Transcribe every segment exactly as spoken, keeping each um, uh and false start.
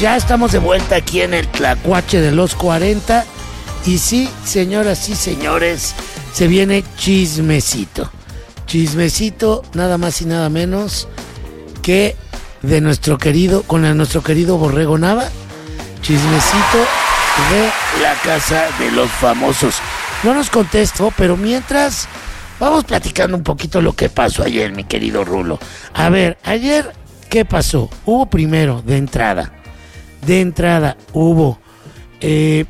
ya estamos de vuelta aquí en el Tlacuache de los cuarenta. Y sí, señoras y señores, se viene chismecito. Chismecito, nada más y nada menos que de nuestro querido, con el, nuestro querido Borrego Nava. Chismecito de la Casa de los Famosos. No nos contestó, pero mientras vamos platicando un poquito lo que pasó ayer, mi querido Rulo. A ver, ayer, ¿qué pasó? Hubo primero, de entrada, de entrada, hubo eh,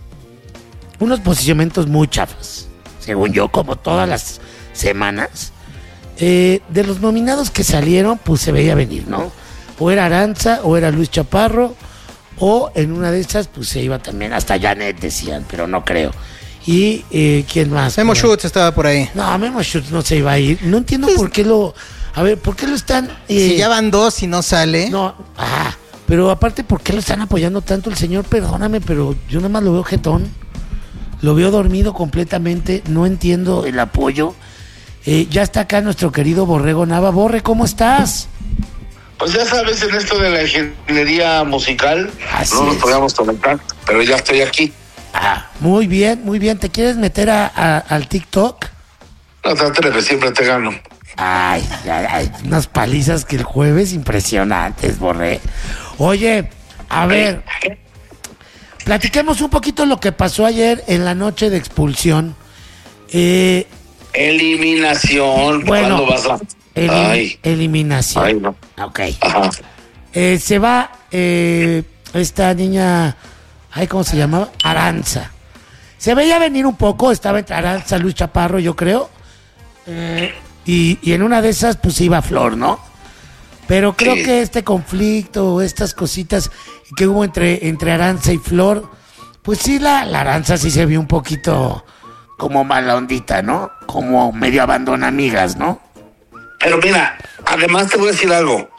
unos posicionamientos muy chafas, según yo, como todas las semanas. Eh, de los nominados que salieron, pues se veía venir, ¿no? O era Aranza, o era Luis Chaparro, o en una de esas, pues se iba también, hasta Janet decían, pero no creo. Y, eh, ¿quién más? Memo Schutz estaba por ahí. No, Memo Schutz no se iba a ir. No entiendo pues, por qué lo... A ver, ¿por qué lo están...? Eh, si ya van dos y no sale. No, ah, pero aparte, ¿por qué lo están apoyando tanto el señor? Perdóname, pero yo nada más lo veo jetón. Lo veo dormido completamente. No entiendo el apoyo. Eh, ya está acá nuestro querido Borrego Nava. Borre, ¿cómo estás? Pues ya sabes, en esto de la ingeniería musical, Así no nos es. podíamos conectar, pero ya estoy aquí. Ah, muy bien, muy bien. ¿Te quieres meter a, a, al TikTok? No te atreves, siempre te gano. Ay, ay, ay, unas palizas que el jueves impresionantes, Borré. Oye, a ver, platiquemos un poquito lo que pasó ayer en la noche de expulsión. Eh, Eliminación. Bueno, ¿Cuándo vas a...? elim- Ay. eliminación. Ay, no. Ok. Ajá. Eh, se va eh, esta niña, ay, ¿cómo se llamaba? Aranza. Se veía venir un poco, estaba entre Aranza, Luis Chaparro, yo creo. Eh, y, y en una de esas, pues iba Flor, ¿no? Pero creo Sí. que este conflicto, estas cositas que hubo entre, entre Aranza y Flor, pues sí, la, la Aranza sí se vio un poquito como mala ondita, ¿no? Como medio abandona amigas, ¿no? Pero mira, además te voy a decir algo.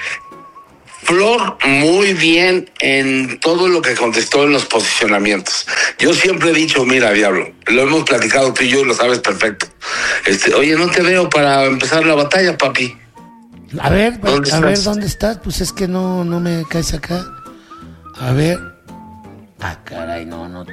Flor muy bien en todo lo que contestó en los posicionamientos. Yo siempre he dicho, mira, diablo, lo hemos platicado tú y yo, lo sabes perfecto. Este, oye, no te veo para empezar la batalla, papi. A ver, ¿Dónde a ver, estás? ¿dónde estás? Pues es que no, no me caes acá. A ver. Ah, caray, no, no.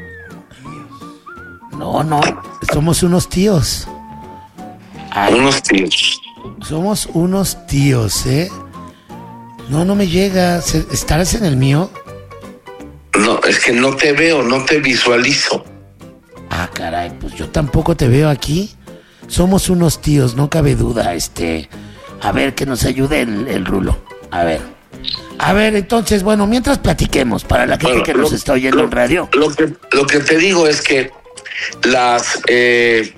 No, no, somos unos tíos. Ay, Unos tíos. somos unos tíos, ¿eh? No, no me llega. ¿Se- ¿Estarás en el mío? No, es que no te veo, no te visualizo. Ah, caray, pues yo tampoco te veo aquí. Somos unos tíos, no cabe duda, este... A ver, que nos ayude el, el Rulo. A ver. A ver, entonces, bueno, mientras platiquemos, para la gente Bueno, que nos lo- está oyendo lo- en radio. Lo que, lo que te digo es que las, eh,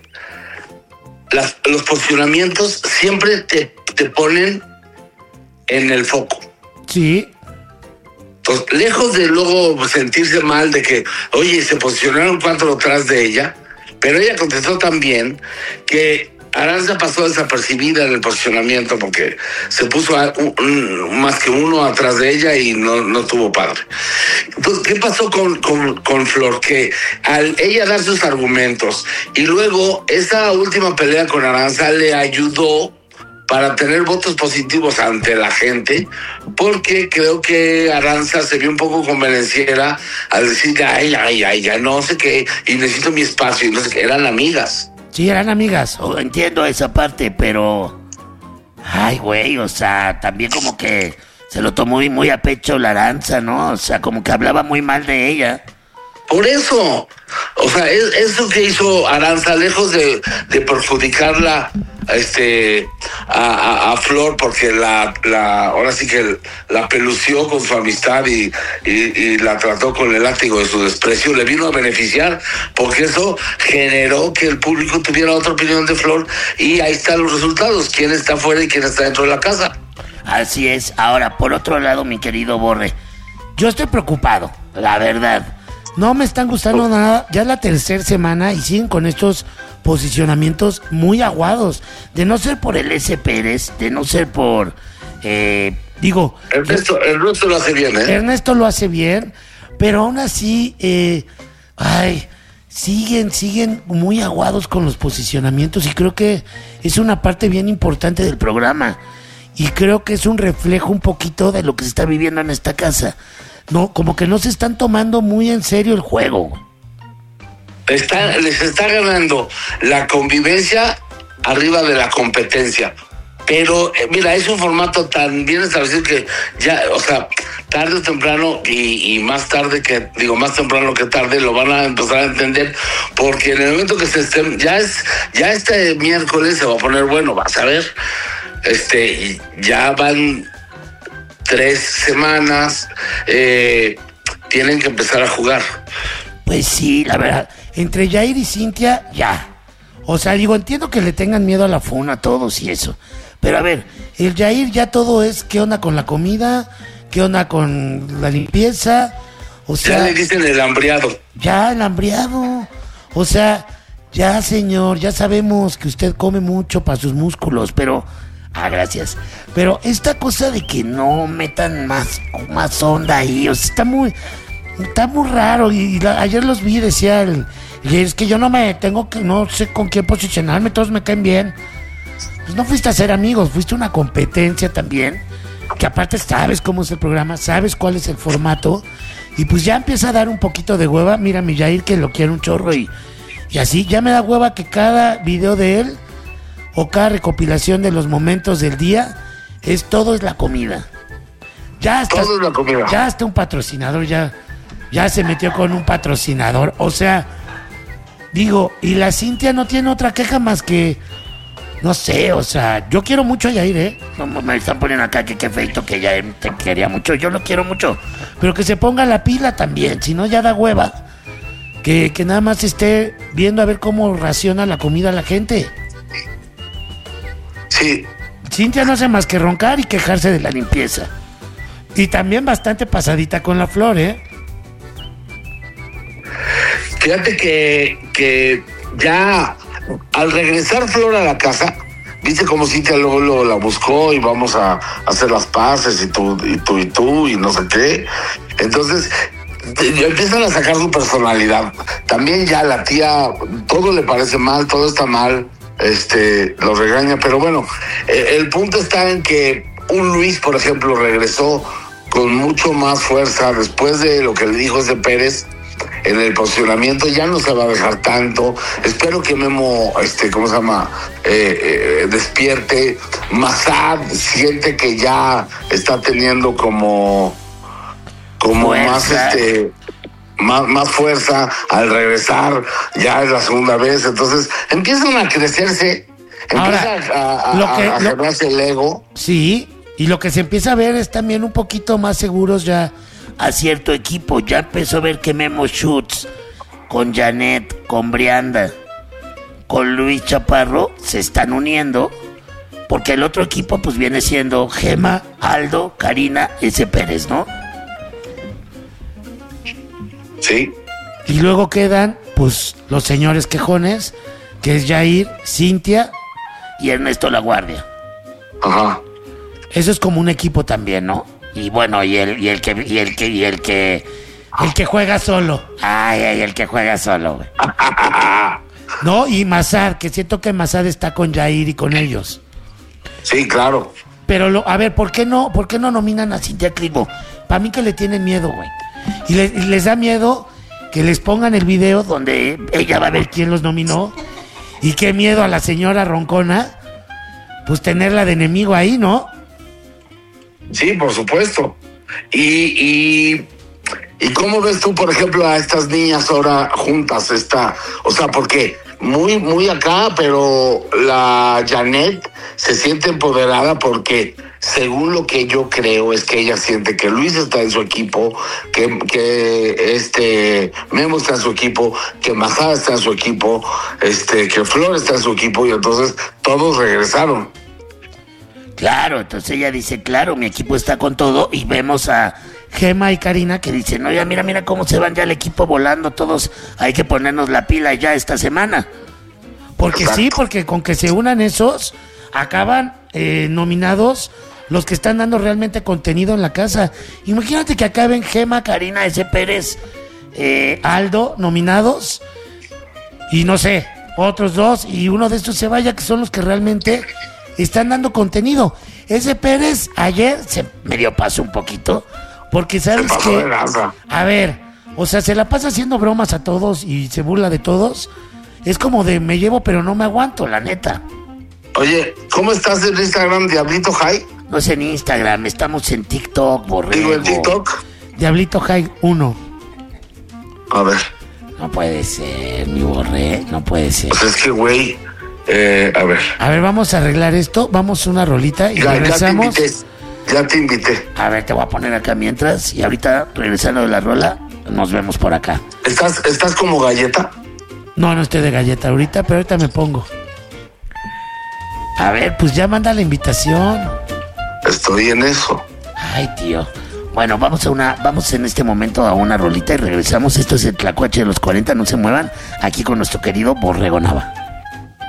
las los posicionamientos siempre te, te ponen en el foco. Sí, Entonces, lejos de luego sentirse mal de que, oye, se posicionaron cuatro atrás de ella, pero ella contestó también que Aranza pasó desapercibida en el posicionamiento porque se puso a- un- un- más que uno atrás de ella y no, no tuvo padre. Entonces, ¿qué pasó con, con, con Flor? Que al ella dar sus argumentos y luego esa última pelea con Aranza le ayudó para tener votos positivos ante la gente, porque creo que Aranza se vio un poco convenenciera al decir, ay, ay, ay, ya no sé qué, y necesito mi espacio, y no sé qué, eran amigas. sí, eran amigas. Oh, entiendo esa parte, pero... Ay, güey, o sea, también como que se lo tomó muy, muy a pecho la Aranza, ¿no? O sea, como que hablaba muy mal de ella. Por eso, o sea, es- eso que hizo Aranza, lejos de, de perjudicarla este, a, a, a Flor, porque la, la, ahora sí que la pelució con su amistad y, y, y la trató con el látigo de su desprecio, le vino a beneficiar, porque eso generó que el público tuviera otra opinión de Flor, y ahí están los resultados, quién está fuera y quién está dentro de la casa. Así es. Ahora, por otro lado, mi querido Borre, yo estoy preocupado, la verdad. No me están gustando nada. Ya es la tercera semana y siguen con estos posicionamientos muy aguados. De no ser por el S. Pérez, de no ser por... Eh, digo... Ernesto, Ernesto lo hace bien, ¿eh? Ernesto lo hace bien, pero aún así... Eh, ay... Siguen, siguen muy aguados con los posicionamientos y creo que es una parte bien importante del programa. Y creo que es un reflejo un poquito de lo que se está viviendo en esta casa. no, como que no se están tomando muy en serio el juego. Está, les está ganando la convivencia arriba de la competencia. Pero, eh, mira, es un formato tan bien establecido que ya, o sea, tarde o temprano, y, y más tarde que, digo, más temprano que tarde, lo van a empezar a entender, porque en el momento que se estén, ya es, ya este miércoles se va a poner bueno, vas a ver, este, ya van tres semanas, eh, tienen que empezar a jugar. Pues sí, la verdad, entre Jair y Cintia, ya. O sea, digo, entiendo que le tengan miedo a la funa a todos y eso. Pero a ver, el Jair ya todo es, ¿qué onda con la comida? ¿Qué onda con la limpieza? O sea, ya le dicen el hambriado. Ya, el hambriado. O sea, ya señor, ya sabemos que usted come mucho para sus músculos, pero... Ah, gracias. Pero esta cosa de que no metan más, más onda ahí, o sea, está muy... Está muy raro. Y, y la, ayer los vi, decía el... Y es que yo no me tengo que... No sé con quién posicionarme, todos me caen bien. Pues no fuiste a ser amigos, fuiste a una competencia también, que aparte sabes cómo es el programa, sabes cuál es el formato, y pues ya empieza a dar un poquito de hueva. Mira, mi Jair, que lo quiere un chorro, y, y así ya me da hueva que cada video de él, o cada recopilación de los momentos del día, es todo es la comida. Ya hasta, todo es la comida. Ya hasta un patrocinador, ya, ya se metió con un patrocinador, o sea, digo, y la Cintia no tiene otra queja más que... No sé, o sea, yo quiero mucho a Jair, ¿eh? No, me están poniendo acá que qué feito que Jair te quería mucho, yo lo quiero mucho. Pero que se ponga la pila también, si no ya da hueva. Que, que nada más esté viendo a ver cómo raciona la comida a la gente. Sí. Cintia no hace más que roncar y quejarse de la limpieza. Y también bastante pasadita con la Flor, ¿eh? Fíjate que, que ya... Al regresar Flor a la casa, viste como Cintia luego, luego la buscó y vamos a, a hacer las paces y tú, y tú y tú y no sé qué. Entonces empiezan a sacar su personalidad. También ya la tía, todo le parece mal, todo está mal, este, lo regaña, pero bueno, eh, el punto está en que un Luis, por ejemplo, regresó con mucho más fuerza después de lo que le dijo ese Pérez. En el posicionamiento ya no se va a dejar tanto. Espero que Memo, este, ¿cómo se llama? Eh, eh, despierte. Mazad siente que ya está teniendo como, como fuerza. más, este, más, más fuerza al regresar. Ya es la segunda vez. Entonces empiezan a crecerse. Empieza Ahora, a, a, lo que, a, a generarse el ego. Sí, y lo que se empieza a ver es también un poquito más seguros ya a cierto equipo. Ya empezó a ver que Memo Schutz con Janet, con Brianda, con Luis Chaparro se están uniendo, porque el otro equipo pues viene siendo Gema, Aldo, Karina, ese Pérez, ¿no? Sí. Y luego quedan pues los señores quejones, que es Jair, Cintia y Ernesto La Guardia. Ajá. Eso es como un equipo también, ¿no? Y bueno, y el, y el que, y el que, y el que, el que juega solo. Ay, ay, el que juega solo, güey. No, y Mazad, que siento que Mazad está con Jair y con ellos. Sí, claro. Pero, lo, a ver, ¿por qué no, por qué no nominan a Cintia Clitbo? Para mí que le tienen miedo, güey. Y, le, y les da miedo que les pongan el video donde ella va a ver quién los nominó. Y qué miedo a la señora Roncona, pues tenerla de enemigo ahí, ¿no? Sí, por supuesto. Y, y, y ¿cómo ves tú, por ejemplo, a estas niñas ahora juntas? Está, o sea, porque muy, muy acá, pero la Janet se siente empoderada porque, según lo que yo creo, es que ella siente que Luis está en su equipo, que, que este Memo está en su equipo, que Mazada está en su equipo, este, que Flor está en su equipo, y entonces todos regresaron. Claro, entonces ella dice, claro, mi equipo está con todo, y vemos a Gema y Karina que dicen, oye, mira, mira cómo se van ya el equipo volando, todos hay que ponernos la pila ya esta semana. Porque Exacto. Sí, porque con que se unan esos, acaban eh, nominados los que están dando realmente contenido en la casa. Imagínate que acaben Gema, Karina, ese Pérez, eh, Aldo, nominados, y no sé, otros dos, y uno de estos se vaya, que son los que realmente están dando contenido. Ese Pérez ayer se medio pasó un poquito. Porque sabes Se pasó que, de lanza. a ver, o sea, se la pasa haciendo bromas a todos y se burla de todos. Es como de me llevo pero no me aguanto, la neta. Oye, ¿cómo estás en Instagram, Diablito High? No es en Instagram, estamos en TikTok, borrego. Digo, en TikTok. Diablito High uno. A ver. No puede ser, mi borré, no puede ser. Pues es que, güey, eh, a ver. A ver, vamos a arreglar esto, vamos a una rolita y Ya, ya te regresamos. invité. Ya te invité. A ver, te voy a poner acá mientras y ahorita regresando de la rola, nos vemos por acá. ¿Estás, estás como galleta? No, no estoy de galleta ahorita, pero ahorita me pongo. A ver, pues ya manda la invitación. Estoy en eso. Ay, tío. Bueno, vamos a una, vamos en este momento a una rolita y regresamos. Esto es el Tlacuache de los cuarenta, no se muevan. Aquí con nuestro querido Borrego Nava.